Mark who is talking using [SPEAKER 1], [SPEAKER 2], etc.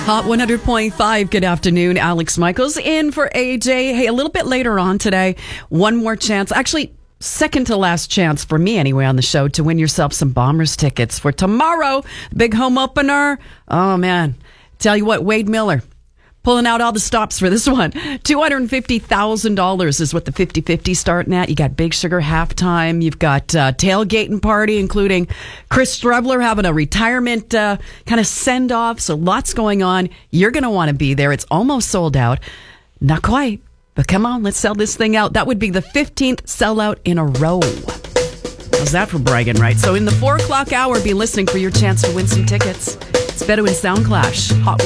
[SPEAKER 1] Hot 100.5. Good afternoon. Alex Michaels in for AJ. Hey, a little bit later on today, one more chance. Actually, second to last chance for me anyway on the show to win yourself some Bombers tickets for tomorrow. Big home opener. Oh, man. Tell you what, Wade Miller pulling out all the stops for this one. $250,000 is what the 50-50 starting at. You got Big Sugar halftime. You've got tailgating party, including Chris Strebler having a retirement kind of send-off. So lots going on. You're going to want to be there. It's almost sold out. Not quite. But come on, let's sell this thing out. That would be the 15th sellout in a row. How's that for bragging, right? So in the 4 o'clock hour, be listening for your chance to win some tickets. It's Bedouin Sound Clash. Hot